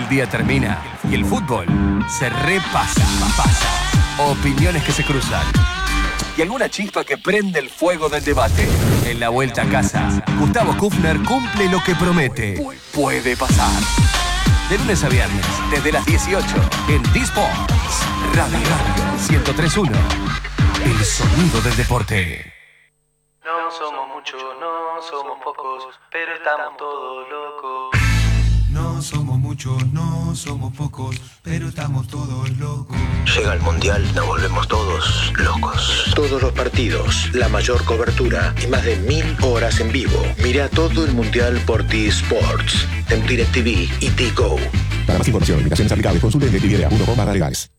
El día termina y el fútbol se repasa. Opiniones que se cruzan y alguna chispa que prende el fuego del debate. En la vuelta a casa, Gustavo Kufner cumple lo que promete. Puede pasar. De lunes a viernes, desde las 18, en D-Sports Radio 103.1. El sonido del deporte. No somos muchos, no somos pocos, pero estamos todos locos. No somos muchos, no somos pocos, pero estamos todos locos. Llega el Mundial, nos volvemos todos locos. Todos los partidos, la mayor cobertura y más de 1000 horas en vivo. Mira todo el Mundial por T-Sports, en DirecTV y T-Go. Para más información, limitaciones aplicables, consulte DirecTV.com/legales.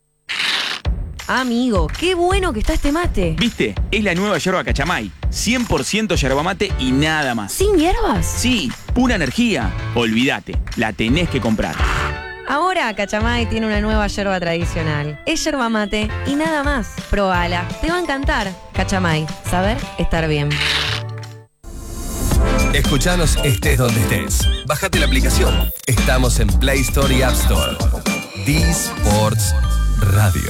Amigo, qué bueno que está este mate. ¿Viste? Es la nueva yerba Cachamay. 100% yerba mate y nada más. ¿Sin hierbas? Sí, pura energía. Olvídate, la tenés que comprar. Ahora Cachamay tiene una nueva yerba tradicional. Es yerba mate y nada más. Probala, te va a encantar. Cachamay, saber estar bien. Escuchanos estés donde estés. Bájate la aplicación. Estamos en Play Store y App Store. D-Sports Radio.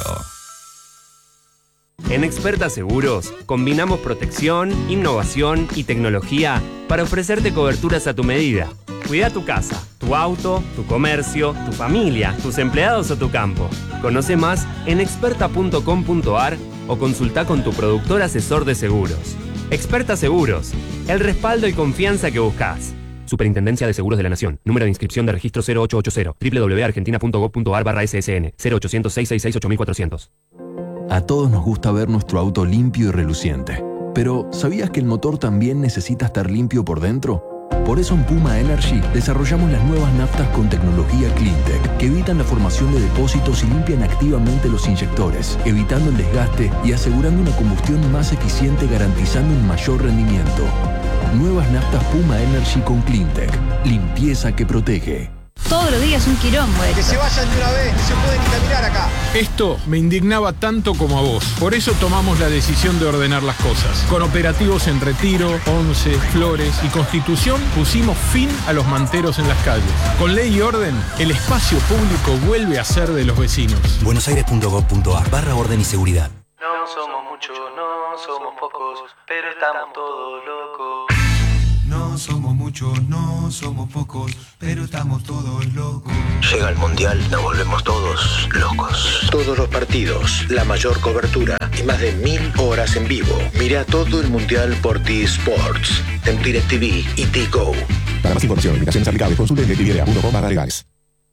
En Experta Seguros, combinamos protección, innovación y tecnología para ofrecerte coberturas a tu medida. Cuida tu casa, tu auto, tu comercio, tu familia, tus empleados o tu campo. Conoce más en experta.com.ar o consulta con tu productor asesor de seguros. Experta Seguros, el respaldo y confianza que buscas. Superintendencia de Seguros de la Nación. Número de inscripción de registro 0880 www.argentina.gov.ar/ssn 0800 666 8400. A todos nos gusta ver nuestro auto limpio y reluciente. Pero, ¿sabías que el motor también necesita estar limpio por dentro? Por eso en Puma Energy desarrollamos las nuevas naftas con tecnología CleanTech que evitan la formación de depósitos y limpian activamente los inyectores, evitando el desgaste y asegurando una combustión más eficiente, garantizando un mayor rendimiento. Nuevas naftas Puma Energy con CleanTech. Limpieza que protege. Todos los días un quilombo. Que se vayan de una vez, no se pueden ni caminar acá. Esto me indignaba tanto como a vos. Por eso tomamos la decisión de ordenar las cosas. Con operativos en Retiro, Once, Flores y Constitución pusimos fin a los manteros en las calles. Con ley y orden, el espacio público vuelve a ser de los vecinos. buenosaires.gov.ar/orden y seguridad. No somos muchos, no somos pocos, pero estamos todos locos. No somos muchos, no somos pocos, pero estamos todos locos. Llega el Mundial, nos volvemos todos locos. Todos los partidos, la mayor cobertura y más de 1000 horas en vivo. Mira todo el Mundial por T-Sports, en DirecTV y T-Go. Para más información, limitaciones aplicables, consulte DirecTV.com/legales.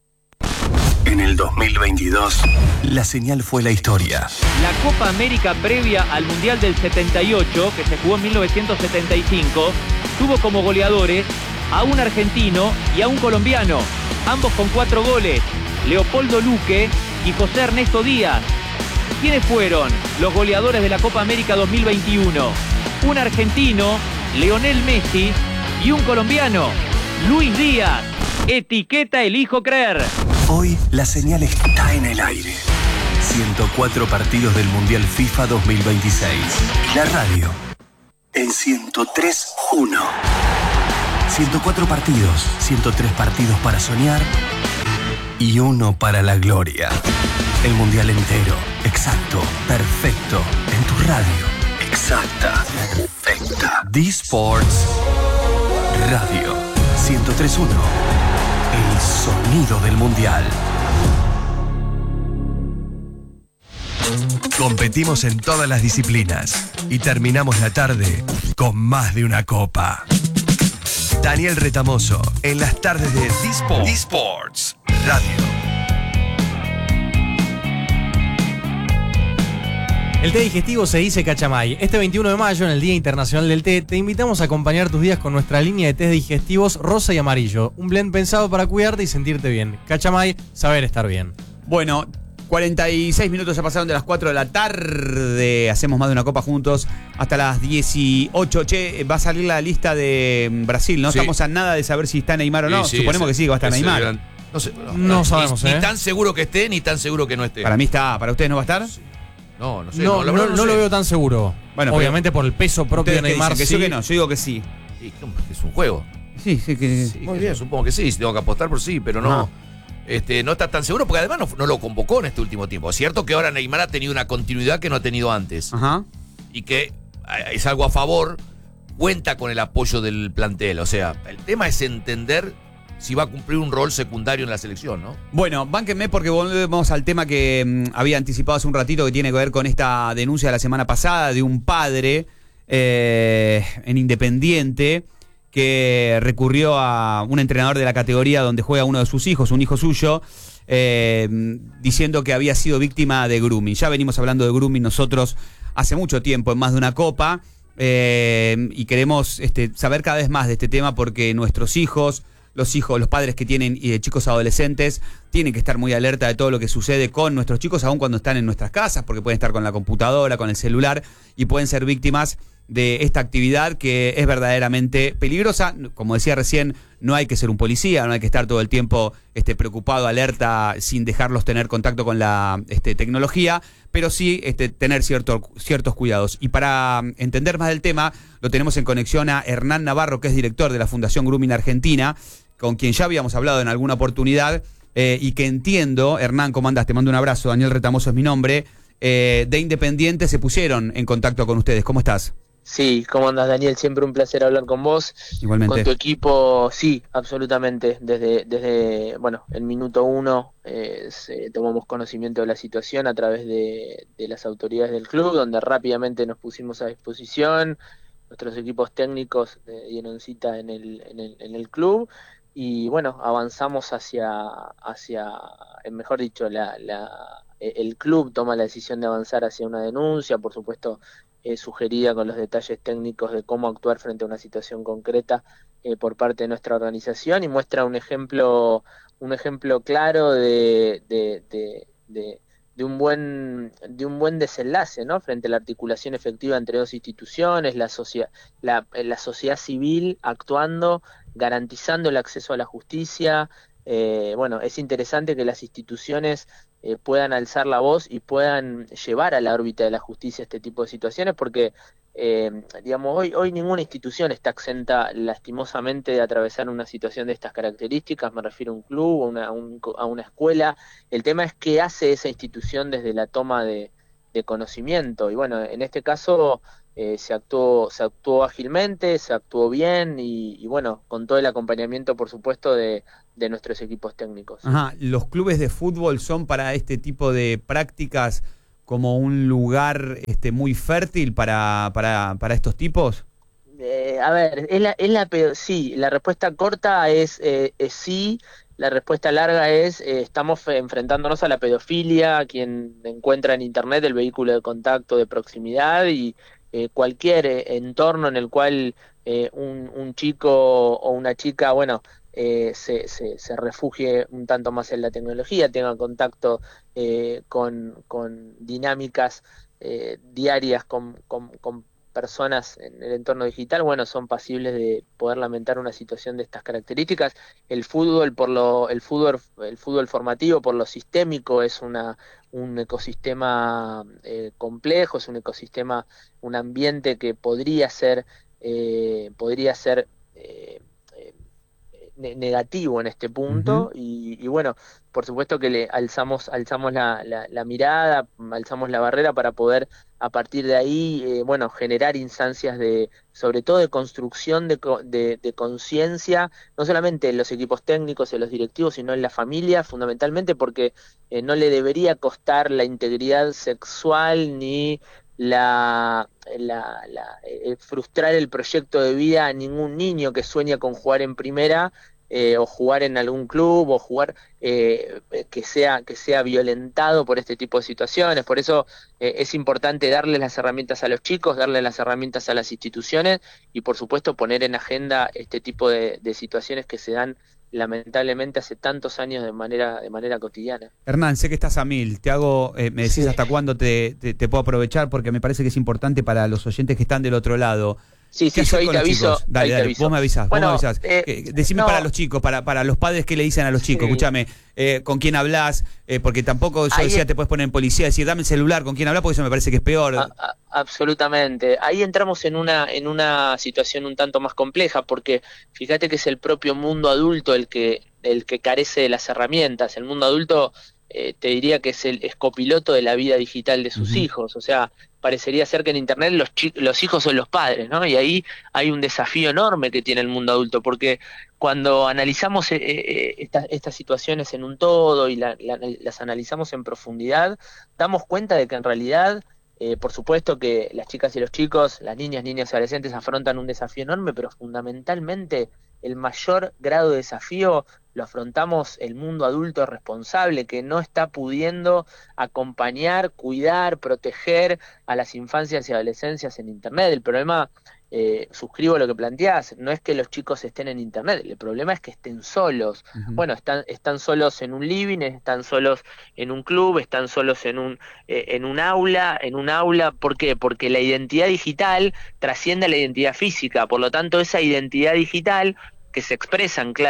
En el 2022, la señal fue la historia. La Copa América previa al Mundial del 78, que se jugó en 1975, tuvo como goleadores a un argentino y a un colombiano, ambos con 4 goles, Leopoldo Luque y José Ernesto Díaz. ¿Quiénes fueron los goleadores de la Copa América 2021? Un argentino, Lionel Messi, y un colombiano, Luis Díaz. Etiqueta elijo creer. Hoy la señal está en el aire. 104 partidos del Mundial FIFA 2026. La radio en 103.1. 104 partidos, 103 partidos para soñar y uno para la gloria. El Mundial entero, exacto, perfecto, en tu radio. Exacta, perfecta. D-Sports Radio 103.1. El sonido del Mundial. Competimos en todas las disciplinas y terminamos la tarde con más de una copa. Daniel Retamoso en las tardes de D-Sports Radio. El té digestivo se dice Cachamay. Este 21 de mayo, en el Día Internacional del Té, te invitamos a acompañar tus días con nuestra línea de tés digestivos rosa y amarillo. Un blend pensado para cuidarte y sentirte bien. Cachamay, saber estar bien. Bueno, 46 minutos ya pasaron de las 4 de la tarde. Hacemos más de una copa juntos hasta las 18. Che, va a salir la lista de Brasil, ¿no? Sí. Estamos a nada de saber si está Neymar o no. Sí, Suponemos que sí, que va a estar Neymar. No sabemos, ni tan seguro que esté, ni tan seguro que no esté. Para mí está. ¿Para ustedes no va a estar? Sí. No sé. No lo veo tan seguro. Bueno, obviamente por el peso propio de Neymar. Que sí. Yo que no, yo digo que sí. Sí, es un juego. Sí, que sí. Muy bien, supongo que sí. Si tengo que apostar por sí, pero no. no está tan seguro, porque además no lo convocó en este último tiempo. Es cierto que ahora Neymar ha tenido una continuidad que no ha tenido antes. Ajá. Y que es algo a favor, cuenta con el apoyo del plantel. O sea, el tema es entender si va a cumplir un rol secundario en la selección, ¿no? Bueno, bánquenme porque volvemos al tema que había anticipado hace un ratito, que tiene que ver con esta denuncia de la semana pasada de un padre en Independiente que recurrió a un entrenador de la categoría donde juega uno de sus hijos, un hijo suyo, diciendo que había sido víctima de grooming. Ya venimos hablando de grooming nosotros hace mucho tiempo, en más de una copa, y queremos saber cada vez más de este tema porque nuestros hijos, los padres que tienen chicos adolescentes, tienen que estar muy alerta de todo lo que sucede con nuestros chicos, aun cuando están en nuestras casas, porque pueden estar con la computadora, con el celular, y pueden ser víctimas de esta actividad que es verdaderamente peligrosa. Como decía recién, no hay que ser un policía, no hay que estar todo el tiempo preocupado, alerta, sin dejarlos tener contacto con la tecnología, pero sí tener ciertos cuidados. Y para entender más del tema, lo tenemos en conexión a Hernán Navarro, que es director de la Fundación Grooming Argentina, con quien ya habíamos hablado en alguna oportunidad, y que entiendo, Hernán, ¿cómo andás? Te mando un abrazo, Daniel Retamoso es mi nombre, de Independiente se pusieron en contacto con ustedes. ¿Cómo estás? Sí, ¿cómo andas, Daniel? Siempre un placer hablar con vos. Igualmente. Con tu equipo, sí, absolutamente. Desde el minuto 1 tomamos conocimiento de la situación a través de las autoridades del club, donde rápidamente nos pusimos a disposición. Nuestros equipos técnicos dieron cita en el club y bueno, avanzamos mejor dicho, el club toma la decisión de avanzar hacia una denuncia, por supuesto, sugerida con los detalles técnicos de cómo actuar frente a una situación concreta por parte de nuestra organización, y muestra un ejemplo claro de un buen desenlace, ¿no? Frente a la articulación efectiva entre dos instituciones, la sociedad civil actuando, garantizando el acceso a la justicia. Es interesante que las instituciones puedan alzar la voz y puedan llevar a la órbita de la justicia este tipo de situaciones, porque hoy ninguna institución está exenta lastimosamente de atravesar una situación de estas características. Me refiero a un club, a una escuela. El tema es qué hace esa institución desde la toma de conocimiento, y bueno, en este caso se actuó ágilmente, se actuó bien y bueno, con todo el acompañamiento, por supuesto, de nuestros equipos técnicos. Ajá, ¿los clubes de fútbol son para este tipo de prácticas como un lugar muy fértil para estos tipos? Sí, la respuesta corta es sí. La respuesta larga es estamos enfrentándonos a la pedofilia, quien encuentra en internet el vehículo de contacto de proximidad, y cualquier entorno en el cual un chico o una chica, se refugie un tanto más en la tecnología, tenga contacto con dinámicas diarias con personas en el entorno digital, son pasibles de poder lamentar una situación de estas características. El fútbol formativo, por lo sistémico, es un ecosistema complejo, es un ecosistema, un ambiente que podría ser negativo en este punto. Y bueno, por supuesto que le alzamos la mirada, alzamos la barrera para poder a partir de ahí generar instancias sobre todo de construcción de conciencia, no solamente en los equipos técnicos, en los directivos, sino en la familia, fundamentalmente, porque no le debería costar la integridad sexual ni frustrar el proyecto de vida a ningún niño que sueña con jugar en primera, o jugar en algún club, o jugar que sea violentado por este tipo de situaciones. Por eso es importante darles las herramientas a los chicos, darles las herramientas a las instituciones, y por supuesto poner en agenda este tipo de situaciones que se dan lamentablemente hace tantos años de manera cotidiana. Hernán, sé que estás a mil, te hago, me decís hasta cuándo te puedo aprovechar, porque me parece que es importante para los oyentes que están del otro lado. Sí, yo ahí te aviso. Dale, vos me avisás. Decime para los chicos, para los padres, ¿qué le dicen a los chicos? Escúchame, ¿con quién hablas? Porque tampoco yo decía, te puedes poner en policía, decir, dame el celular, ¿con quién hablas? Porque eso me parece que es peor. Absolutamente. Ahí entramos en una situación un tanto más compleja, porque fíjate que es el propio mundo adulto el que el que carece de las herramientas. El mundo adulto te diría que es copiloto de la vida digital de sus hijos. O sea, parecería ser que en Internet los hijos son los padres, ¿no? Y ahí hay un desafío enorme que tiene el mundo adulto, porque cuando analizamos estas situaciones en un todo y las analizamos en profundidad, damos cuenta de que en realidad, por supuesto que las chicas y los chicos, las niñas y adolescentes afrontan un desafío enorme, pero fundamentalmente el mayor grado de desafío lo afrontamos el mundo adulto responsable, que no está pudiendo acompañar, cuidar, proteger a las infancias y adolescencias en Internet. El problema, suscribo lo que planteás, no es que los chicos estén en Internet, el problema es que estén solos. Bueno, están solos en un living, están solos en un club, están solos en un aula. ¿Por qué? Porque la identidad digital trasciende a la identidad física, por lo tanto esa identidad digital que se expresa en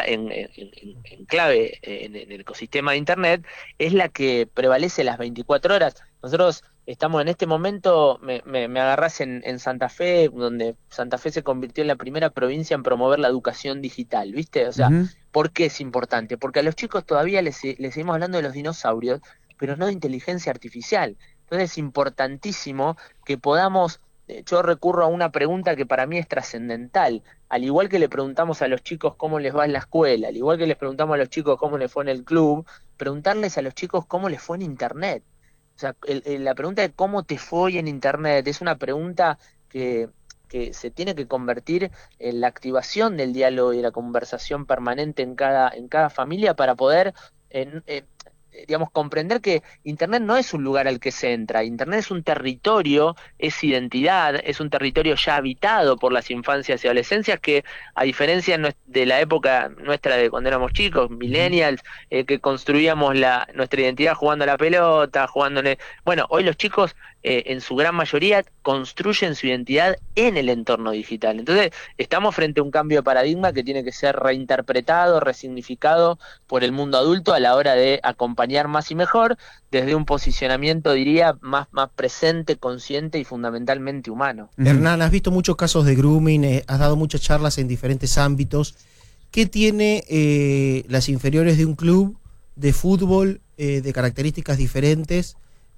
clave en el ecosistema de Internet es la que prevalece las 24 horas. Nosotros estamos en este momento, me agarrás en Santa Fe, donde Santa Fe se convirtió en la primera provincia en promover la educación digital, ¿viste? O sea, ¿por qué es importante? Porque a los chicos todavía les seguimos hablando de los dinosaurios, pero no de inteligencia artificial. Entonces es importantísimo que podamos. Yo recurro a una pregunta que para mí es trascendental. Al igual que le preguntamos a los chicos cómo les va en la escuela, al igual que les preguntamos a los chicos cómo les fue en el club, preguntarles a los chicos cómo les fue en Internet. O sea, la pregunta de cómo te fue en Internet es una pregunta que se tiene que convertir en la activación del diálogo y de la conversación permanente en cada familia para poder digamos, comprender que Internet no es un lugar al que se entra. Internet es un territorio, es identidad, es un territorio ya habitado por las infancias y adolescencias que, a diferencia de la época nuestra de cuando éramos chicos, millennials, que construíamos nuestra identidad jugando a la pelota, bueno, hoy los chicos en su gran mayoría construyen su identidad en el entorno digital. Entonces estamos frente a un cambio de paradigma que tiene que ser reinterpretado, resignificado por el mundo adulto a la hora de acompañar más y mejor desde un posicionamiento, diría, más presente, consciente y fundamentalmente humano. Hernán, has visto muchos casos de grooming, has dado muchas charlas en diferentes ámbitos. ¿Qué tiene las inferiores de un club de fútbol de características diferentes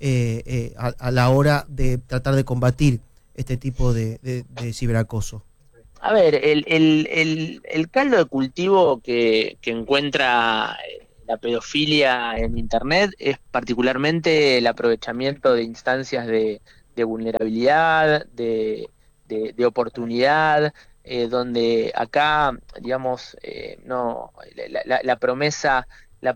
a la hora de tratar de combatir este tipo de ciberacoso? A ver, el caldo de cultivo que encuentra la pedofilia en Internet es particularmente el aprovechamiento de instancias de vulnerabilidad, de oportunidad, donde acá, digamos, la promesa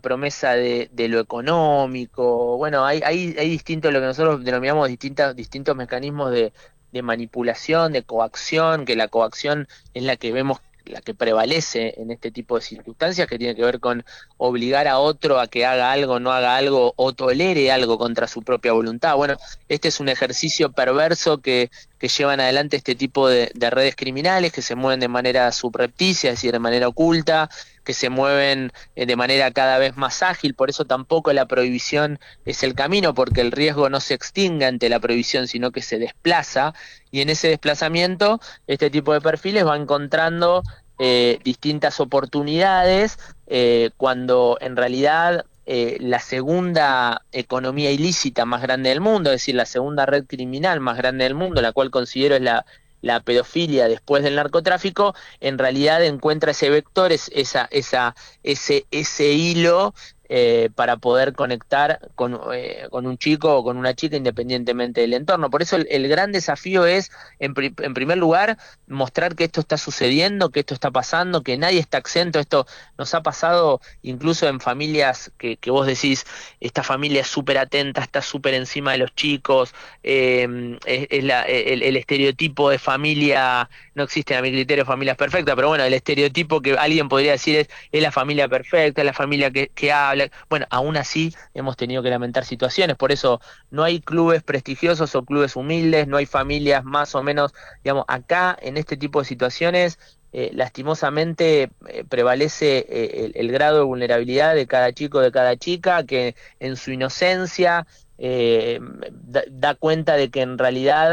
de lo económico, bueno, hay distintos, lo que nosotros denominamos distintos mecanismos de manipulación, de coacción, que la coacción es la que vemos, la que prevalece en este tipo de circunstancias, que tiene que ver con obligar a otro a que haga algo, no haga algo o tolere algo contra su propia voluntad. Bueno, este es un ejercicio perverso que llevan adelante este tipo de redes criminales que se mueven de manera subrepticia, es decir, de manera oculta, que se mueven de manera cada vez más ágil. Por eso tampoco la prohibición es el camino, porque el riesgo no se extingue ante la prohibición, sino que se desplaza, y en ese desplazamiento este tipo de perfiles va encontrando distintas oportunidades cuando en realidad la segunda economía ilícita más grande del mundo, es decir, la segunda red criminal más grande del mundo, la cual considero es la pedofilia después del narcotráfico, en realidad encuentra ese vector, ese hilo para poder conectar con un chico o con una chica independientemente del entorno. Por eso el gran desafío es, en primer lugar, mostrar que esto está sucediendo, que esto está pasando, que nadie está exento. Esto nos ha pasado incluso en familias que vos decís, esta familia es súper atenta, está súper encima de los chicos, el estereotipo de familia, no existe a mi criterio familias perfectas, pero bueno, el estereotipo que alguien podría decir es la familia perfecta, es la familia que habla. Bueno, aún así hemos tenido que lamentar situaciones, por eso no hay clubes prestigiosos o clubes humildes, no hay familias más o menos, digamos, acá en este tipo de situaciones lastimosamente prevalece el grado de vulnerabilidad de cada chico, de cada chica, que en su inocencia da cuenta de que en realidad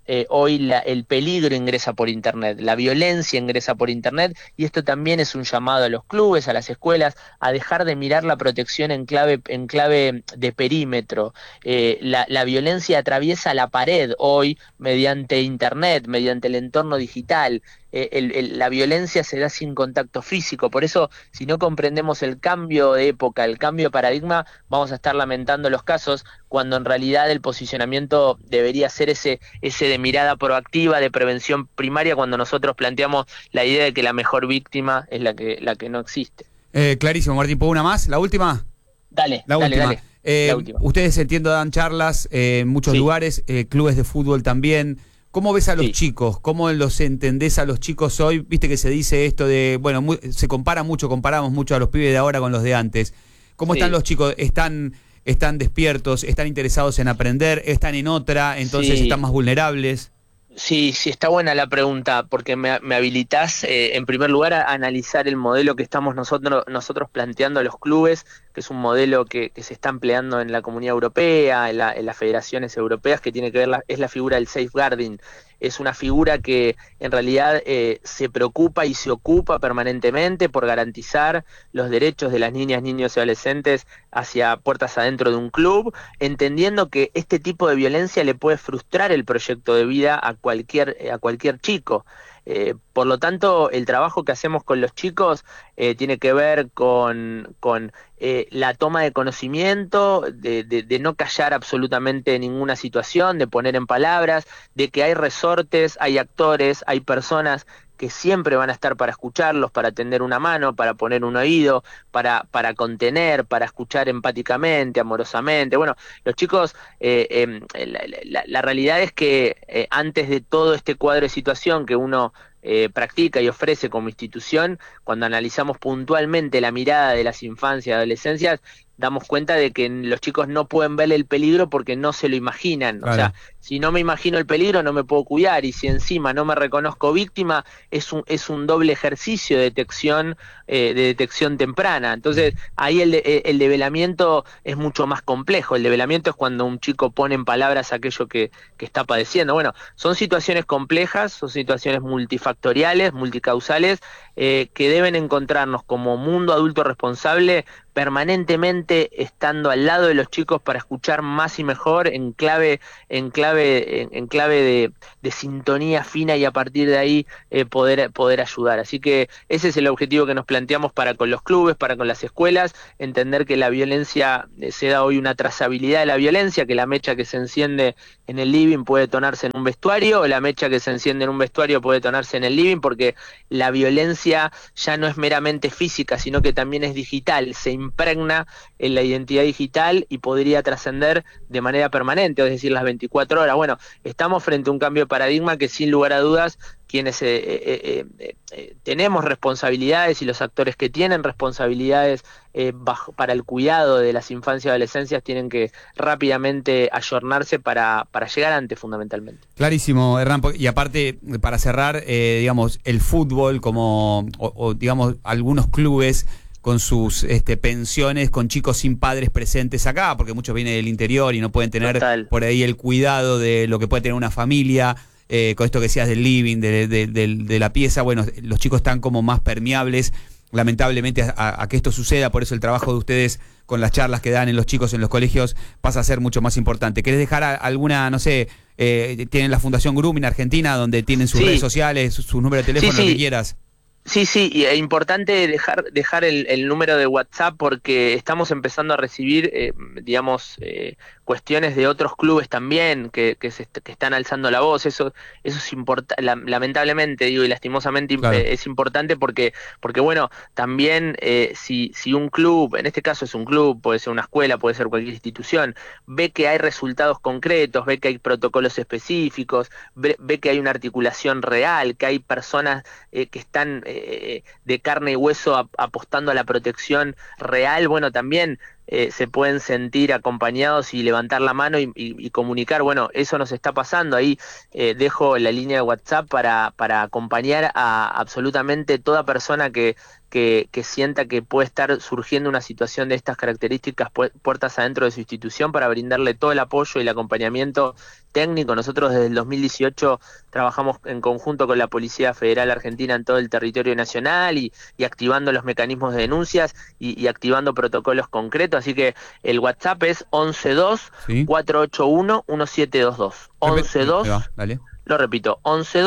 hoy el peligro ingresa por Internet, la violencia ingresa por Internet, y esto también es un llamado a los clubes, a las escuelas, a dejar de mirar la protección en clave de perímetro. La violencia atraviesa la pared hoy mediante Internet, mediante el entorno digital. La violencia se da sin contacto físico, por eso si no comprendemos el cambio de época, el cambio de paradigma, vamos a estar lamentando los casos cuando en realidad el posicionamiento debería ser ese de mirada proactiva, de prevención primaria, cuando nosotros planteamos la idea de que la mejor víctima es la que no existe. Clarísimo, Martín, ¿puedo una más? ¿La última? Dale. La última. Ustedes, entiendo, dan charlas en muchos lugares, clubes de fútbol también. ¿Cómo ves a los chicos? ¿Cómo los entendés a los chicos hoy? Viste que se dice esto de, bueno, comparamos mucho a los pibes de ahora con los de antes. ¿Cómo están los chicos? ¿Están despiertos? ¿Están interesados en aprender? ¿Están en otra? Entonces están más vulnerables. Sí, está buena la pregunta, porque me habilitás, en primer lugar, a analizar el modelo que estamos nosotros planteando a los clubes, que es un modelo que se está empleando en la Comunidad Europea, en las federaciones europeas, que tiene que ver, es la figura del safeguarding. Es una figura que en realidad se preocupa y se ocupa permanentemente por garantizar los derechos de las niñas, niños y adolescentes hacia puertas adentro de un club, entendiendo que este tipo de violencia le puede frustrar el proyecto de vida a cualquier chico. Por lo tanto, el trabajo que hacemos con los chicos tiene que ver con la toma de conocimiento, de no callar absolutamente ninguna situación, de poner en palabras, de que hay resortes, hay actores, hay personas que siempre van a estar para escucharlos, para tender una mano, para poner un oído, para contener, para escuchar empáticamente, amorosamente. Bueno, los chicos, la realidad es que antes de todo este cuadro de situación que uno practica y ofrece como institución, cuando analizamos puntualmente la mirada de las infancias y adolescencias, damos cuenta de que los chicos no pueden ver el peligro porque no se lo imaginan. Claro. O sea, si no me imagino el peligro no me puedo cuidar, y si encima no me reconozco víctima, es un doble ejercicio de detección temprana. Entonces ahí el develamiento es mucho más complejo. El develamiento es cuando un chico pone en palabras aquello que está padeciendo. Bueno, son situaciones complejas, son situaciones multifactoriales, multicausales, que deben encontrarnos como mundo adulto responsable permanentemente estando al lado de los chicos para escuchar más y mejor en clave de sintonía fina, y a partir de ahí poder ayudar. Así que ese es el objetivo que nos planteamos para con los clubes, para con las escuelas, entender que la violencia se da hoy una trazabilidad de la violencia, que la mecha que se enciende en el living puede detonarse en un vestuario, o la mecha que se enciende en un vestuario puede detonarse en el living, porque la violencia ya no es meramente física, sino que también es digital, se impregna en la identidad digital y podría trascender de manera permanente, es decir, las 24 horas. Bueno, estamos frente a un cambio de paradigma que sin lugar a dudas quienes tenemos responsabilidades, y los actores que tienen responsabilidades para el cuidado de las infancias y adolescencias tienen que rápidamente ayornarse para llegar antes, fundamentalmente. Clarísimo, Hernán. Y aparte, para cerrar, digamos, el fútbol o digamos algunos clubes con sus pensiones, con chicos sin padres presentes acá, porque muchos vienen del interior y no pueden tener por ahí el cuidado de lo que puede tener una familia. Con esto que decías del living, de la pieza, bueno, los chicos están como más permeables, lamentablemente, a que esto suceda. Por eso el trabajo de ustedes con las charlas que dan en los chicos en los colegios pasa a ser mucho más importante. ¿Querés dejar alguna, no sé, tienen la Fundación Grooming Argentina, donde tienen sus redes sociales, sus números de teléfono, lo que quieras? Sí, y es importante dejar el número de WhatsApp, porque estamos empezando a recibir, cuestiones de otros clubes también que están alzando la voz. Eso es importante, lamentablemente y lastimosamente, claro. Es importante porque bueno, también si un club, en este caso es un club, puede ser una escuela, puede ser cualquier institución, ve que hay resultados concretos, ve que hay protocolos específicos, ve que hay una articulación real, que hay personas que están de carne y hueso apostando a la protección real, bueno, también se pueden sentir acompañados y levantar la mano y comunicar, bueno, eso nos está pasando. Ahí dejo la línea de WhatsApp para acompañar a absolutamente toda persona que que sienta que puede estar surgiendo una situación de estas características puertas adentro de su institución, para brindarle todo el apoyo y el acompañamiento técnico. Nosotros desde el 2018 trabajamos en conjunto con la Policía Federal Argentina en todo el territorio nacional y activando los mecanismos de denuncias y activando protocolos concretos, así que el WhatsApp es 112-481-1722. 112, lo repito,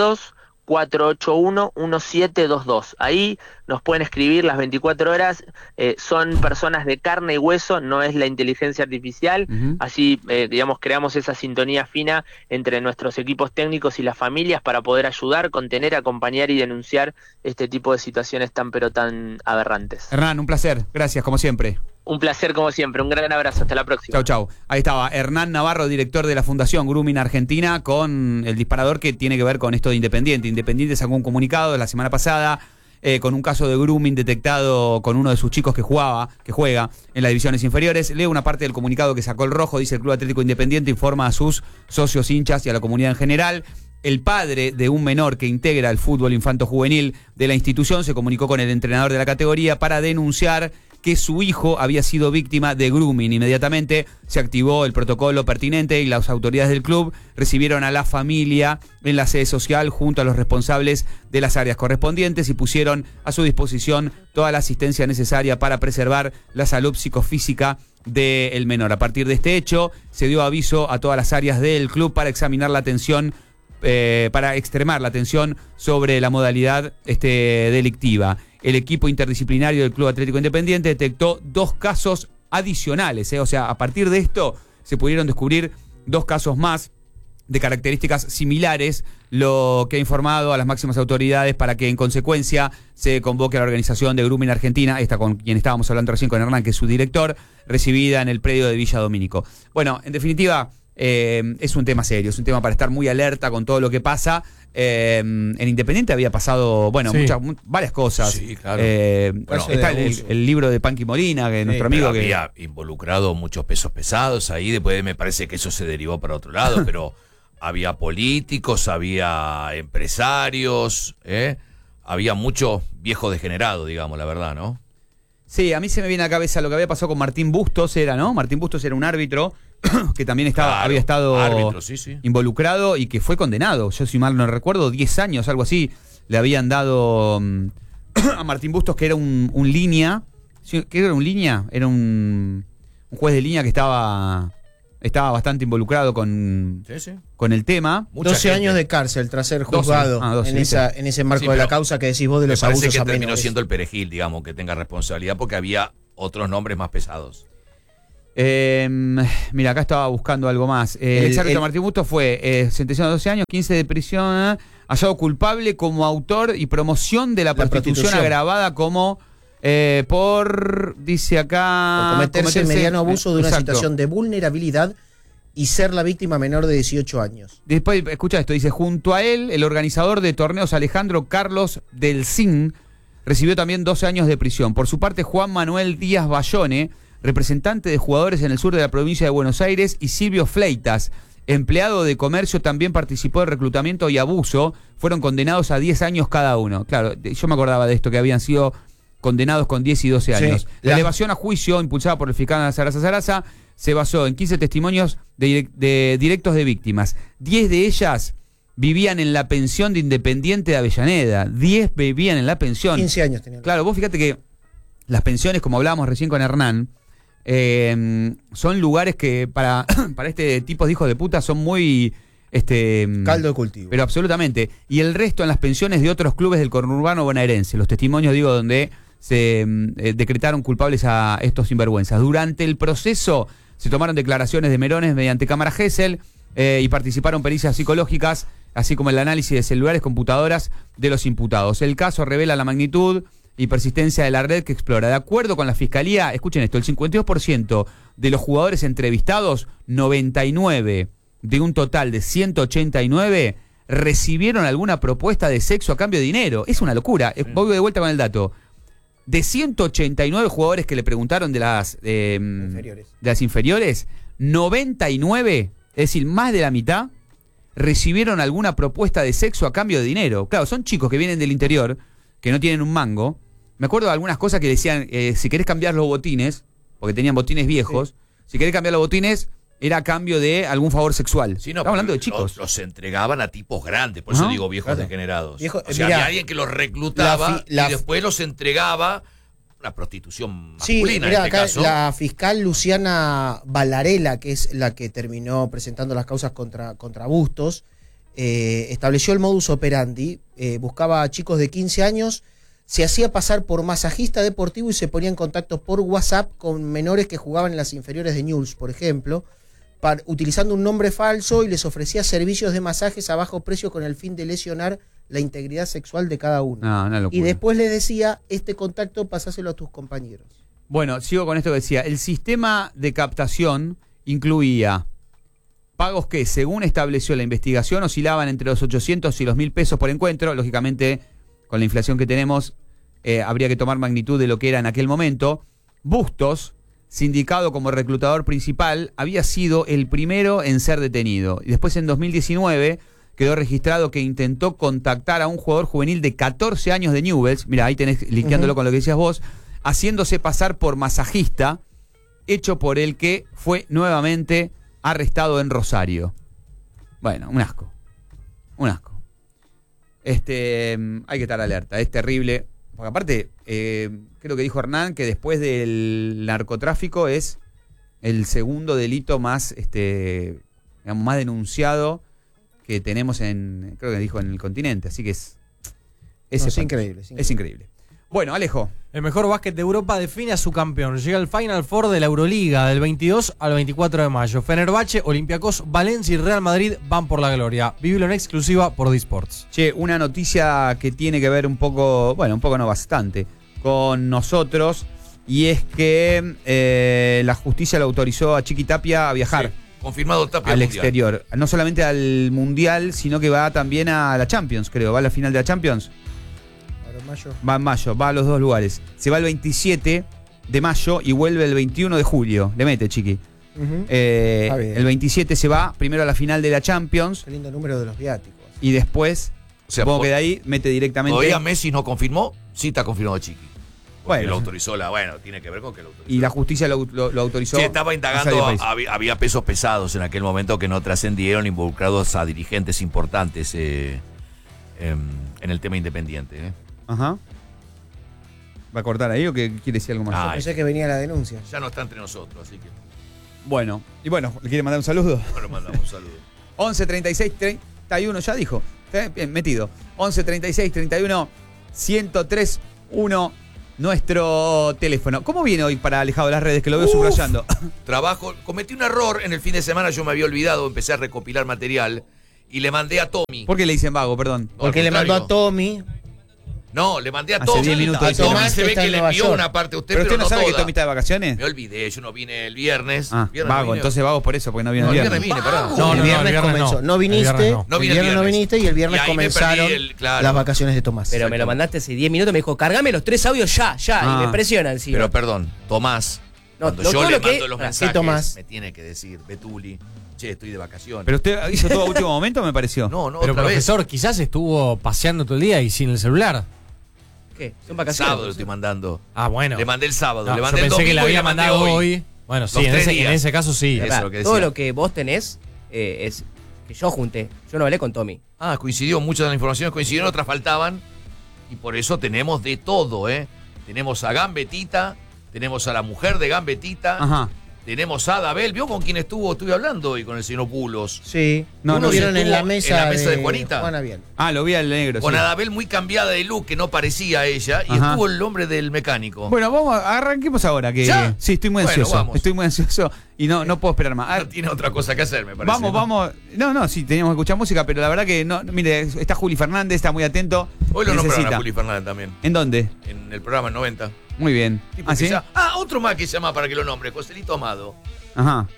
112-481-1722. Ahí nos pueden escribir las 24 horas, son personas de carne y hueso, no es la inteligencia artificial, así creamos esa sintonía fina entre nuestros equipos técnicos y las familias para poder ayudar, contener, acompañar y denunciar este tipo de situaciones tan aberrantes. Hernán, un placer, gracias como siempre. Un placer como siempre, un gran abrazo, hasta la próxima. Chau. Ahí estaba Hernán Navarro, director de la Fundación Grooming Argentina, con el disparador que tiene que ver con esto de Independiente. Independiente sacó un comunicado la semana pasada con un caso de grooming detectado con uno de sus chicos que juega en las divisiones inferiores. Leo una parte del comunicado que sacó el Rojo. Dice: el Club Atlético Independiente informa a sus socios, hinchas y a la comunidad en general. El padre de un menor que integra el fútbol infanto-juvenil de la institución se comunicó con el entrenador de la categoría para denunciar que su hijo había sido víctima de grooming. Inmediatamente se activó el protocolo pertinente y las autoridades del club recibieron a la familia en la sede social junto a los responsables de las áreas correspondientes y pusieron a su disposición toda la asistencia necesaria para preservar la salud psicofísica del menor. A partir de este hecho, se dio aviso a todas las áreas del club para examinar la atención, para extremar la atención sobre la modalidad delictiva. El equipo interdisciplinario del Club Atlético Independiente detectó 2 casos adicionales. O sea, a partir de esto se pudieron descubrir 2 casos más de características similares, lo que ha informado a las máximas autoridades para que en consecuencia se convoque a la organización de Grooming Argentina, esta con quien estábamos hablando recién, con Hernán, que es su director, recibida en el predio de Villa Domínico. Bueno, en definitiva, es un tema serio, es un tema para estar muy alerta con todo lo que pasa. En Independiente había pasado, varias cosas. Sí, claro. Está el libro de Panqui Molina, que nuestro amigo que había involucrado muchos pesos pesados ahí. Después me parece que eso se derivó para otro lado, pero había políticos, había empresarios, había mucho viejo degenerado, digamos, la verdad, ¿no? Sí, a mí se me viene a la cabeza lo que había pasado con Martín Bustos, ¿no? Martín Bustos era un árbitro que también había estado involucrado y que fue condenado. Yo, si mal no recuerdo, 10 años, algo así, le habían dado a Martín Bustos, que era un línea. ¿Qué era un línea? Era un juez de línea que estaba bastante involucrado con el tema. 12 años de cárcel tras ser juzgado 12, en ese marco de la causa que decís vos de los abusos a menores. Terminó siendo el perejil, digamos, que tenga responsabilidad, porque había otros nombres más pesados. Mira, acá estaba buscando algo más. El árbitro Martín Bustos fue sentenciado a 12 años, 15 de prisión, hallado culpable como autor y promoción de la prostitución agravada como dice acá, por cometerse el mediano abuso de una situación de vulnerabilidad y ser la víctima menor de 18 años. Después, escucha esto, dice: junto a él, el organizador de torneos Alejandro Carlos del Cin recibió también 12 años de prisión. Por su parte, Juan Manuel Díaz Bayone, representante de jugadores en el sur de la provincia de Buenos Aires, y Silvio Fleitas, empleado de comercio, también participó del reclutamiento y abuso, fueron condenados a 10 años cada uno. Claro, yo me acordaba de esto, que habían sido condenados con 10 y 12 años. La elevación a juicio, impulsada por el fiscal Sarasa, se basó en 15 testimonios de directos de víctimas. 10 de ellas vivían en la pensión de Independiente de Avellaneda. 10 vivían en la pensión. 15 años tenían. Claro, vos fíjate que las pensiones, como hablábamos recién con Hernán, son lugares que para este tipo de hijos de puta son muy caldo de cultivo. Pero absolutamente. Y el resto en las pensiones de otros clubes del conurbano bonaerense. Los testimonios, donde se decretaron culpables a estos sinvergüenzas. Durante el proceso se tomaron declaraciones de menores mediante cámara Gesell y participaron pericias psicológicas, así como el análisis de celulares, computadoras de los imputados. El caso revela la magnitud y persistencia de la red que explora. De acuerdo con la Fiscalía, escuchen esto, el 52% de los jugadores entrevistados, 99 de un total de 189, recibieron alguna propuesta de sexo a cambio de dinero. Es una locura. Voy de vuelta con el dato. De 189 jugadores que le preguntaron de las inferiores, 99, es decir, más de la mitad, recibieron alguna propuesta de sexo a cambio de dinero. Claro, son chicos que vienen del interior, que no tienen un mango, Me acuerdo de algunas cosas que decían, si querés cambiar los botines, porque tenían botines viejos, si querés cambiar los botines, era a cambio de algún favor sexual. Sí, no, estamos hablando de chicos. Los entregaban a tipos grandes, por eso digo viejos degenerados. O sea, había alguien que los reclutaba y después los entregaba una prostitución masculina. Mirá, en este acá caso. la fiscal Luciana Ballarela, que es la que terminó presentando las causas contra Bustos, estableció el modus operandi, buscaba a chicos de 15 años, se hacía pasar por masajista deportivo y se ponía en contacto por WhatsApp con menores que jugaban en las inferiores de Newell's, por ejemplo, utilizando un nombre falso, y les ofrecía servicios de masajes a bajo precio con el fin de lesionar la integridad sexual de cada uno. Una locura. Y después les decía, este contacto pasáselo a tus compañeros. Bueno, sigo con esto que decía. El sistema de captación incluía pagos que, según estableció la investigación, oscilaban entre los 800 y los 1.000 pesos por encuentro. Lógicamente, con la inflación que tenemos, habría que tomar magnitud de lo que era en aquel momento. Bustos, sindicado como reclutador principal, había sido el primero en ser detenido. Y después, en 2019, quedó registrado que intentó contactar a un jugador juvenil de 14 años de Newell's. Mira, ahí tenés, linkeándolo con lo que decías vos, haciéndose pasar por masajista, hecho por el que fue nuevamente arrestado en Rosario. Bueno, un asco. Un asco. Hay que estar alerta, es terrible. Porque aparte, creo que dijo Hernán que después del narcotráfico es el segundo delito más, digamos, más denunciado que tenemos creo que dijo en el continente. Así que es increíble. Es increíble. Bueno, Alejo. El mejor básquet de Europa define a su campeón. Llega al Final Four de la Euroliga del 22 al 24 de mayo. Fenerbahce, Olympiacos, Valencia y Real Madrid van por la gloria. Vívelo en exclusiva por D-Sports. Che, una noticia que tiene que ver un poco no, bastante, con nosotros, y es que la justicia le autorizó a Chiqui Tapia a viajar. Sí, confirmado Tapia al mundial. exterior. No solamente al Mundial, sino que va también a la Champions, creo. Va a la final de la Champions. Va en mayo, va a los dos lugares. Se va el 27 de mayo y vuelve el 21 de julio. Le mete, Chiqui. El 27 se va primero a la final de la Champions. Qué lindo número de los viáticos. Y después, O sea, supongo que de ahí mete directamente. Todavía Messi no confirmó, sí está confirmado Chiqui. Porque Bueno. lo autorizó tiene que ver con que lo autorizó. Y la justicia lo autorizó. Sí, estaba indagando, a salir del país. había pesos pesados en aquel momento que no trascendieron, involucrados a dirigentes importantes en el tema independiente. Ajá. ¿Va a cortar ahí o que quiere decir algo más? Pensé que venía la denuncia. Ya no está entre nosotros, así que. Bueno, ¿le quiere mandar un saludo? Bueno, mandamos un saludo. 11 36 31, ya dijo. Bien, metido. 11 36 31 103 1, nuestro teléfono. ¿Cómo viene hoy para Alejado de las Redes? Que lo veo subrayando. Cometí un error en el fin de semana, yo me había olvidado, empecé a recopilar material y le mandé a Tommy. ¿Por qué le dicen vago, perdón? Porque le mandó a Tommy. No, le mandé a Hace Tommy. 10 minutos A dice. Tommy Tomás se ve está que en le Nueva envió York. una parte a usted, Pero pero usted no no sabe que toda. Tommy está de vacaciones. Me olvidé, yo no vine el viernes. Vago, no vine. entonces vago por eso, porque no vino No, el el viernes. viernes vine, pará. No, el viernes comenzó. No viniste. No vine el el viernes no viernes. viniste y el viernes Y ahí me comenzaron perdí las vacaciones de Tomás. Pero me lo mandaste hace 10 minutos, me dijo, cargame los 3 audios ya, y me presiona encima. Pero perdón, Tomás, No, cuando todo yo lo le que- mando los ¿Qué mensajes, Tomás? me tiene que decir, Betuli, che, estoy de vacaciones. Pero usted hizo todo a último momento, me pareció. No, Pero otra profesor, quizás estuvo paseando todo el día y sin el celular. ¿Qué? Son vez. vacaciones. Sábado le estoy mandando. Ah, bueno. Le mandé el sábado, No, le yo mandé el pensé que domingo le y había le mandé mandado hoy. Bueno, sí, Los en 3 ese, días. en ese caso sí. Eso Pará, es lo que todo decía. lo que vos tenés es que yo junté. Yo no hablé con Tommy. Ah, coincidió, muchas de las informaciones coincidieron, otras faltaban. Y por eso tenemos de todo, Tenemos a Gambetita, tenemos a la mujer de Gambetita, Ajá. tenemos a Adabel. ¿Vio con quién estuve hablando hoy con el señor Pulos? Sí. No, Uno no, vieron sí, en la estuvo mesa, de Juanita. Juana Bien. Ah, lo vi al negro. Con sí. Adabel muy cambiada de look, que no parecía ella, y Ajá. estuvo el hombre del mecánico. Bueno, arranquemos ahora. Que ¿Ya? Sí, estoy muy Bueno, ansioso. vamos. Estoy muy ansioso y no puedo esperar más. No tiene otra cosa que hacer, me parece. Vamos. No, sí, teníamos que escuchar música, pero la verdad que no. Mire, está Juli Fernández, está muy atento. Hoy lo nombraron Necesita. a Juli Fernández también, ¿En dónde? en el programa en 90. Muy bien. Tipo ¿Ah, que sí? otro más que se llama para que lo nombre, Joselito Amado. Ajá.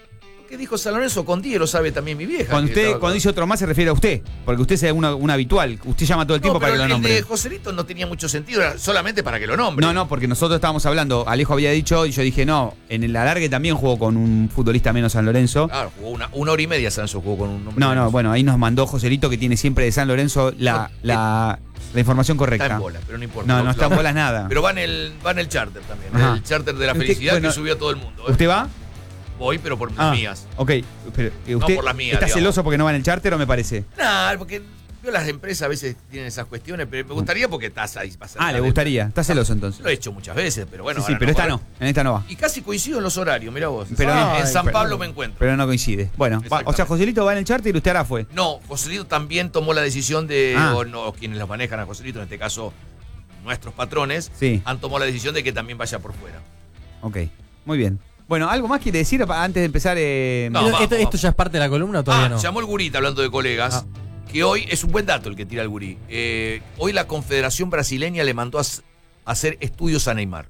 que dijo San Lorenzo con 10 lo sabe también mi vieja. Cuando dice otro más se refiere a usted, porque usted es un habitual. Usted llama todo el tiempo para que lo nombre. El de Joselito no tenía mucho sentido, era solamente para que lo nombre. No, porque nosotros estábamos hablando, Alejo había dicho y yo dije no, en el alargue también jugó con un futbolista menos San Lorenzo. Claro, jugó una hora y media San Lorenzo jugó con un nombre. No, bueno, ahí nos mandó Joselito que tiene siempre de San Lorenzo la información correcta. Está en bola, pero no importa. No está en bolas nada. Pero va en el charter también, Ajá. el charter de la felicidad que subió a todo el mundo. ¿Usted va? Voy, pero por las mías. Ok, pero No ¿usted por las mías, está digamos. celoso porque no va en el charter o me parece? Nah, porque las empresas a veces tienen esas cuestiones, pero me gustaría porque estás ahí. Le gustaría. Está celoso entonces. Lo he hecho muchas veces, pero bueno. Sí, pero esta no, en esta no va. Y casi coincido en los horarios, mirá vos. Pero en San Pablo me encuentro. Pero no coincide. Bueno, o sea, Joselito va en el charter y usted ahora fue. No, Joselito también tomó la decisión de, o quienes los manejan a Joselito, en este caso nuestros patrones, han tomado la decisión de que también vaya por fuera. Ok, muy bien. Bueno, ¿algo más quiere decir antes de empezar? ¿Esto ya es parte de la columna o todavía no? Llamó el Gurita hablando de colegas, que hoy es un buen dato el que tira el Gurí. Hoy la Confederación Brasileña le mandó a hacer estudios a Neymar.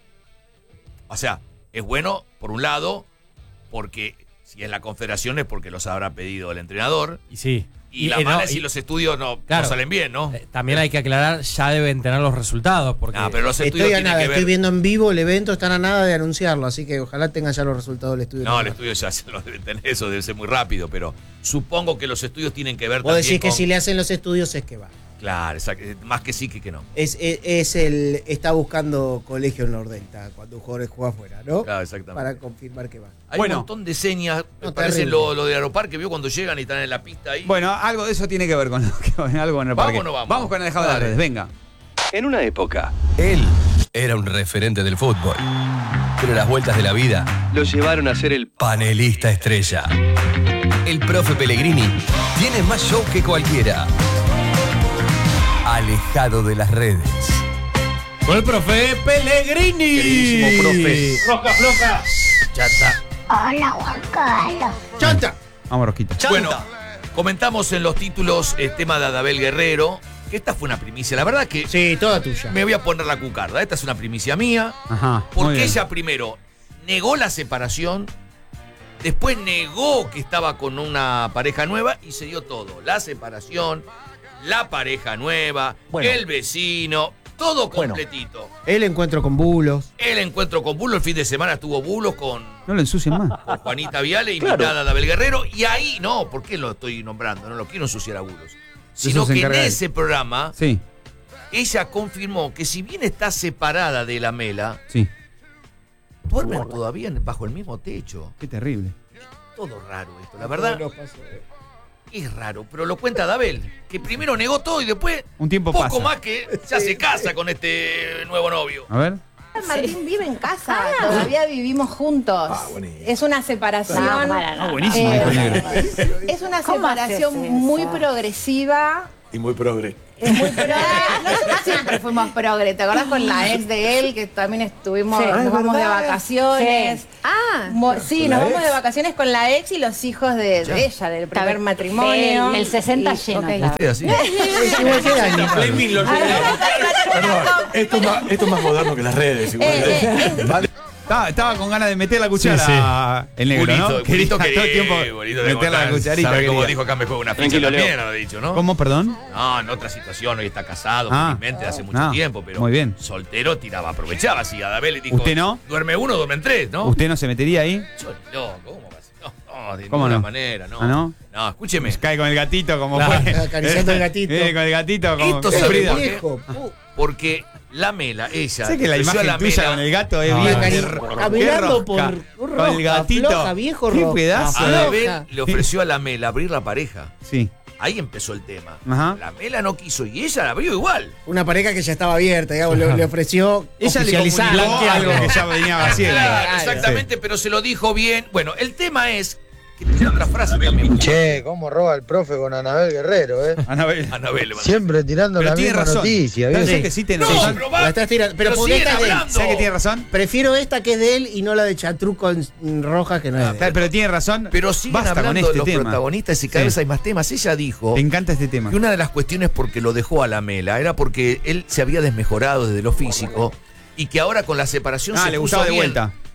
O sea, es bueno, por un lado, porque si es la Confederación es porque los habrá pedido el entrenador. Y sí. Y la mala es si los estudios no salen bien, ¿no? También hay que aclarar, ya deben tener los resultados. Porque pero los estudios tienen que ver. Estoy viendo en vivo el evento, están a nada de anunciarlo, así que ojalá tengan ya los resultados del estudio. No, el estudio ya se los deben tener, eso debe ser muy rápido, pero supongo que los estudios tienen que ver Vos también decís que si le hacen los estudios es que va. Claro, más que sí que no. Está buscando colegio en Nordelta cuando un jugador juega afuera, ¿no? Claro, exactamente. Para confirmar que va. Hay un montón de señas, me parece lo de Aeroparque, vio cuando llegan y están en la pista ahí. Bueno, algo de eso tiene que ver con algo en el parque. ¿Vamos o no vamos? Vamos con el dejado de las redes, venga. En una época, él era un referente del fútbol. Pero las vueltas de la vida lo llevaron a ser el panelista estrella. El profe Pellegrini tiene más show que cualquiera. Alejado de las redes. Con el profe Pellegrini. Queridísimo profe. Rosca floja. Chata. Hola, Juan Carlos. ¡Chanta! Vamos, Rosquita. Bueno, comentamos en los títulos el tema de Adabel Guerrero, que esta fue una primicia. La verdad que... Sí, toda tuya. Me voy a poner la cucarda. Esta es una primicia mía. Ajá. Porque ella primero negó la separación, después negó que estaba con una pareja nueva y se dio todo. La separación, la pareja nueva, el vecino, todo completito. El encuentro con Bulos. El encuentro con Bulos, el fin de semana estuvo Bulos con No lo ensucien más. Juanita Viale, invitada a Adabel Guerrero. Y ahí, no, ¿por qué lo estoy nombrando? No lo quiero ensuciar a Bulos. Sino que en ese programa, ella confirmó que si bien está separada de la Mela, duermen todavía bajo el mismo techo. Qué terrible. Todo raro esto, la verdad. Es raro, pero lo cuenta Adabel, que primero negó todo y después, un tiempo poco pasa. más que ya se casa con este nuevo novio. A ver. Martín vive en casa, todavía vivimos juntos. Es una separación. Buenísimo, dijo el negro. Es una separación muy progresiva. Y muy progre. Es muy progre. Nosotros siempre fuimos progre. ¿Te acordás con la ex de él que también estuvimos, nos vamos de vacaciones? Sí, nos vamos de vacaciones con la ex y los hijos de ella, del primer matrimonio. El 60 lleno. Así. Esto es más moderno que las redes. Estaba con ganas de meter la cuchara el negro, ¿no? Bonito Quería todo el tiempo meter la cucharita. ¿Sabe cómo quería. dijo acá? Me juega una ficha también, lo ha dicho, ¿no? ¿Cómo, perdón? No, en otra situación, hoy está casado, felizmente, hace mucho tiempo, pero muy bien. Soltero tiraba, aprovechaba así. Adabel le dijo, ¿Usted no? Duerme uno, duermen tres, ¿no? ¿Usted no se metería ahí? Yo, no, ¿cómo va a ser? No, de ¿Cómo ninguna no? manera, no. ¿Ah, no? No, escúcheme. Cae con el gatito como fue. Acariciando el gatito. Con el gatito como Esto se Frida. Porque la Mela, ella... Sé que la ofreció imagen a la tuya Mela- con el gato es bien. Caminando por con el gatito. floja, viejo Qué roja. pedazo. Adabel le ofreció a la Mela abrir la pareja. Sí. Ahí empezó el tema. Ajá. La Mela no quiso y ella la abrió igual. Una pareja que ya estaba abierta, digamos, le ofreció Ella le oficializar comunicó algo que ya venía haciendo. Claro, exactamente, pero se lo dijo bien. Bueno, el tema es que tiene otra frase también. Che, cómo roba el profe con Anabel Guerrero, Anabel. Siempre tirando Pero la tiene misma razón. noticia, Pero ¿viste? sé que sí tiene No, razón. pero va- La estás tirando. Pero porque siguen esta es de él. hablando. ¿Sabes que tiene razón? Prefiero esta que es de él y no la de Chatruc con roja que no es de él. Pero tiene razón. Pero siguen Basta hablando con de este los tema. protagonistas y cada vez hay más temas. Ella dijo Me encanta este tema. que una de las cuestiones por qué lo dejó a la Mela era porque él se había desmejorado desde lo físico y que ahora con la separación se le puso gustaba de bien. vuelta.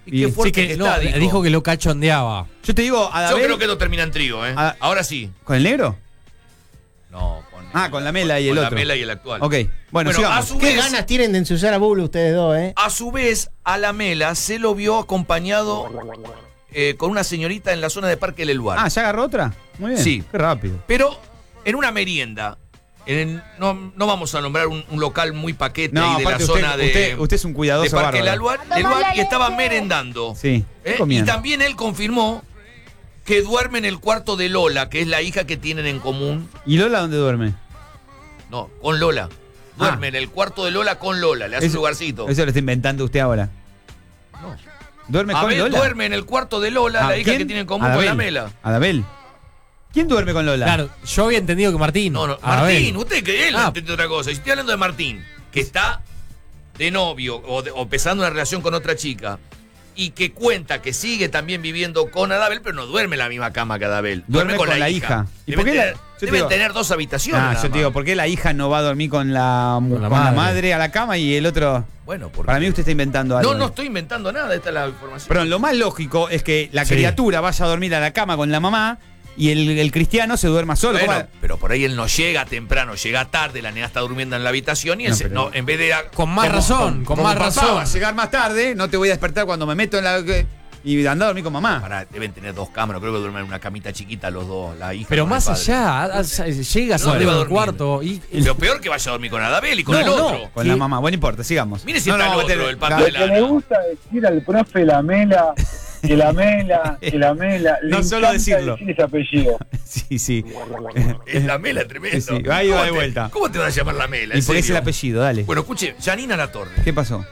Y qué fuerte que está, dijo que lo cachondeaba. Yo te digo, Yo creo que no termina en trío, ¿eh? Ahora sí. ¿Con el negro? No, con la Mela y el otro. Con la Mela y el actual. Ok, bueno, sigamos. a su Qué vez, ganas tienen de ensuciar a Buble ustedes dos, ¿eh? A su vez, a la Mela se lo vio acompañado con una señorita en la zona de Parque del Luar. Ah, ¿ya agarró otra? Muy bien. Sí. Qué rápido. Pero en una merienda. No vamos a nombrar un local muy paquete No, ahí de la aparte zona de usted es un cuidadoso de Parque del bárbaro. Luar y estaba merendando. Sí, Y comiendo. también él confirmó que duerme en el cuarto de Lola, que es la hija que tienen en común. ¿Y Lola dónde duerme? No, con Lola. Duerme en el cuarto de Lola con Lola, le hace un lugarcito. Eso lo está inventando usted ahora. No. ¿Duerme con Abel Lola? duerme en el cuarto de Lola, la hija ¿quién? que tiene en común con la Mela. Adabel. ¿Quién duerme con Lola? Claro, yo había entendido que Martín. No, Martín, usted que él no entiende otra cosa. Y estoy hablando de Martín, que está de novio o empezando una relación con otra chica y que cuenta que sigue también viviendo con Adabel, pero no duerme en la misma cama que Adabel. Duerme con la hija. ¿Y por qué Deben tener dos habitaciones. yo te digo, ¿por qué la hija no va a dormir con la madre a la cama y el otro? Bueno, porque... Para mí usted está inventando algo. No estoy inventando nada, esta es la información. Pero lo más lógico es que la criatura vaya a dormir a la cama con la mamá y el cristiano se duerma solo. Bueno, pero por ahí él no llega temprano, llega tarde, la nena está durmiendo en la habitación y él en vez de... Con más razón. Va a llegar más tarde, no te voy a despertar cuando me meto en la... Y anda a dormir con mamá. Deben tener dos cámaras, creo que duermen en una camita chiquita los dos, la hija. Pero más allá, llegas a un cuarto y... Lo peor que vaya a dormir con Adabel y con el otro. Con la mamá. Bueno, importa, sigamos. Mire si está el otro, el pato de Lo que le gusta decir al profe la Mela, que la Mela. No solo decirlo. Decir ese apellido. Sí. Es la Mela, tremendo. Sí, ahí va de vuelta. ¿Cómo te van a llamar la Mela? Y por ese el apellido, dale. Bueno, escuche, Janina Latorre. ¿Qué pasó?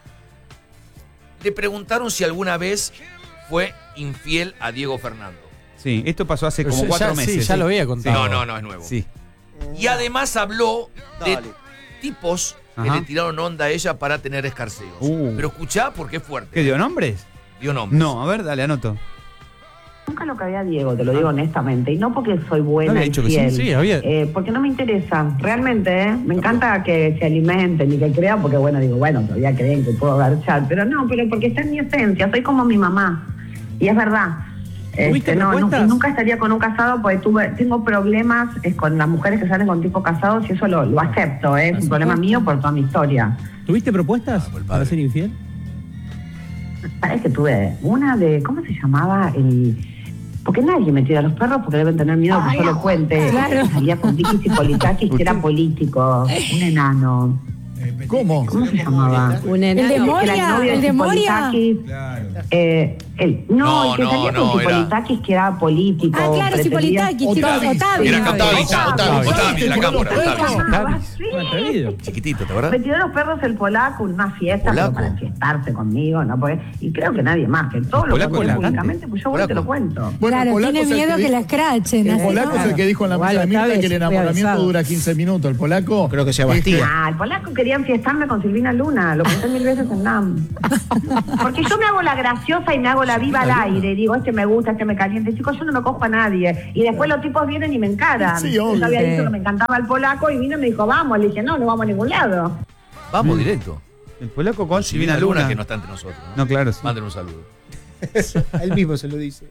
Le preguntaron si alguna vez fue infiel a Diego Fernando. Sí, esto pasó hace como 4 meses. Sí, ya lo había contado. No, es nuevo. Sí. Y además habló de tipos que le tiraron onda a ella para tener escarceos. Pero escuchá porque es fuerte. ¿Qué dio nombres? Dio nombres. No, a ver, dale, anoto. Nunca lo que había Diego, te lo digo honestamente, y no porque soy buena ¿No había y dicho que fiel, sí? Sí, había. porque no me interesa, realmente, me encanta que se alimenten y que crean, porque todavía creen que puedo garchar, pero porque está en mi esencia, soy como mi mamá, y es verdad. Nunca estaría con un casado porque tengo problemas con las mujeres que salen con tipos casados y eso lo acepto, es un problema mío por toda mi historia. ¿Tuviste propuestas para ser infiel? Sabes que tuve una de, ¿cómo se llamaba? Porque nadie me tira a los perros porque deben tener miedo que yo lo cuente. Claro. Salía con Tikis y Politakis, que era político, un enano. ¿Cómo? ¿Cómo se llamaba? Un enano. ¿El de Moria? Era el novio ¿El de Moria? Claro. El que salía con Politakis, que era político. Ah, claro, sí, Politakis, Otavio. Era Otavio, la cámara. Sí. Chiquitito, ¿te acuerdas? Me tiró los perros el polaco en una fiesta pero para fiestarse conmigo, ¿no? Y creo que nadie más, que todo lo cuento públicamente, pues yo te lo cuento. Claro, tiene miedo que la escrachen. El polaco es el que dijo en la mesa de Mirta que el enamoramiento dura 15 minutos. El polaco. Creo que Sebastián. El polaco quería enfiestarme con Silvina Luna, lo conté 1000 veces en NAM. Porque yo me hago la graciosa y me hago la viva al aire, digo, me gusta, me caliente. Chicos, yo no me cojo a nadie. Y después los tipos vienen y me encaran. Sí, yo había dicho que me encantaba el polaco y vino y me dijo, vamos. Le dije, no vamos a ningún lado. Vamos directo. El polaco con Silvina Luna, que no está entre nosotros. No, claro, sí. Manden un saludo. Él mismo se lo dice.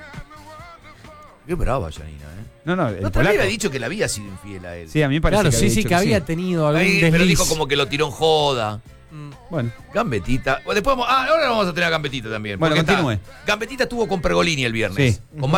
Qué brava, Janina, ¿eh? No, el polaco había dicho que le había sido infiel a él. Sí, a mí me parece claro, que sí, que había tenido algún desliz. Pero dijo como que lo tiró en joda. Bueno. Gambetita. Después ahora vamos a tener a Gambetita también. Bueno, continúe. Gambetita estuvo con Pergolini el viernes. Sí. Con